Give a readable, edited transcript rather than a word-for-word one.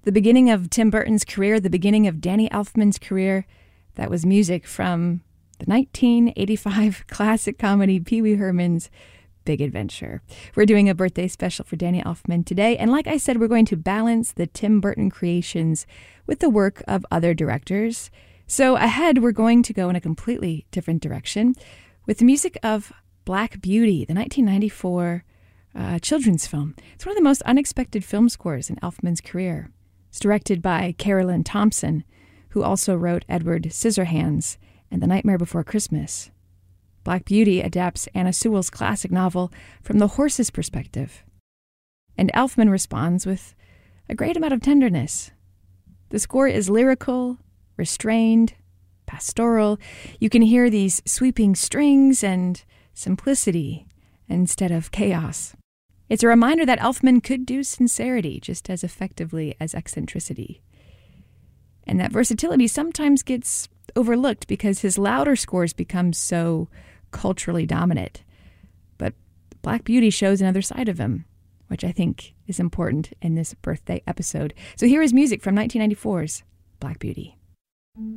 The beginning of Tim Burton's career, the beginning of Danny Elfman's career, that was music from the 1985 classic comedy Pee Wee Herman's Big Adventure. We're doing a birthday special for Danny Elfman today, and like I said, we're going to balance the Tim Burton creations with the work of other directors. So ahead, we're going to go in a completely different direction with the music of Black Beauty, the 1994 children's film. It's one of the most unexpected film scores in Elfman's career. It's directed by Carolyn Thompson, who also wrote Edward Scissorhands and The Nightmare Before Christmas. Black Beauty adapts Anna Sewell's classic novel from the horse's perspective. And Elfman responds with a great amount of tenderness. The score is lyrical, restrained, pastoral. You can hear these sweeping strings and simplicity instead of chaos. It's a reminder that Elfman could do sincerity just as effectively as eccentricity. And that versatility sometimes gets overlooked because his louder scores become so culturally dominant. But Black Beauty shows another side of him, which I think is important in this birthday episode. So here is music from 1994's Black Beauty.